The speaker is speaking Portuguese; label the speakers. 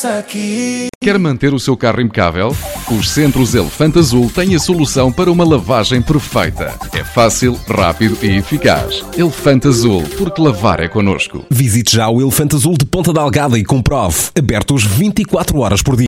Speaker 1: passa aqui.
Speaker 2: Quer manter o seu carro impecável? Os Centros Elefante Azul têm a solução para uma lavagem perfeita. É fácil, rápido e eficaz. Elefante Azul, porque lavar é connosco.
Speaker 3: Visite já o Elefante Azul de Ponta Delgada e comprove. Abertos 24 horas por dia.